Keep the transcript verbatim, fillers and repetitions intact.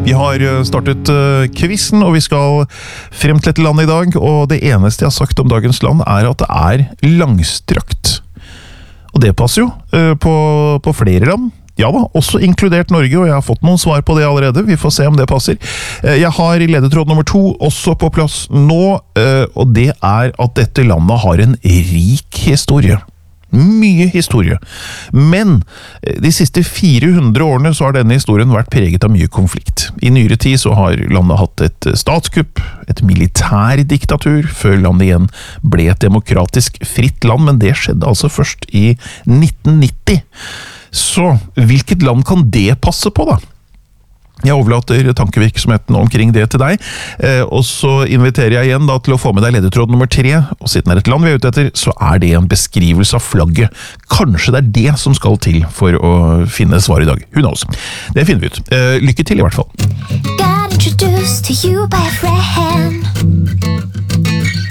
Vi har startet quizen, og vi skal frem til et land i dag, og det eneste jeg har sagt om dagens land er at det er langstrakt. Og det passer jo på, på flere land. Ja da, også inkludert Norge, og jeg har fått noen svar på det allerede. Vi får se om det passer. Jeg har ledetråd nummer to også på plass nå, og det er at dette landet har en rik historie. Mye historie. Men de siste fire hundre årene så har denne historien vært preget av mye konflikt. I nyere tid så har landet hatt et statskupp, et militærdiktatur, før landet igjen ble et demokratisk fritt land, men det skjedde altså først i nitten nitti. Så hvilket land kan det passe på da? Jeg overlater tankevirksomheten omkring det til deg, eh, og så inviterer jeg igjen da til å få med deg ledetråd nummer tre, og siden det er et land vi er ute etter, så er det en beskrivelse av flagget. Kanskje det er det som skal til for å finne svar i dag. Who knows? Det finner vi ut. Eh, lykke til i hvert fall. Got introduced to you by a friend.